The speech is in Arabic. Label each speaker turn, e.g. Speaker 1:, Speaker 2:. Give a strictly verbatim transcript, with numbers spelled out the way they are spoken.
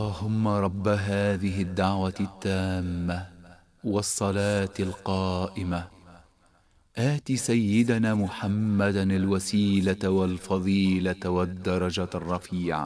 Speaker 1: اللهم رب هذه الدعوة التامة والصلاة القائمة آت سيدنا محمدا الوسيلة والفضيلة والدرجة الرفيعة